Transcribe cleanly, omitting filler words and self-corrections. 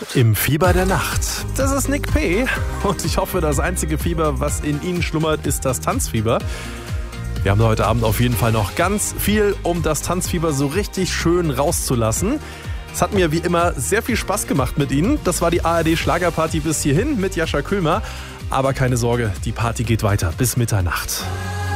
Im Fieber der Nacht. Das ist Nick P. Und ich hoffe, das einzige Fieber, was in Ihnen schlummert, ist das Tanzfieber. Wir haben heute Abend auf jeden Fall noch ganz viel, um das Tanzfieber so richtig schön rauszulassen. Es hat mir wie immer sehr viel Spaß gemacht mit Ihnen. Das war die ARD Schlagerparty bis hierhin mit Jascha Köhlmer. Aber keine Sorge, die Party geht weiter bis Mitternacht.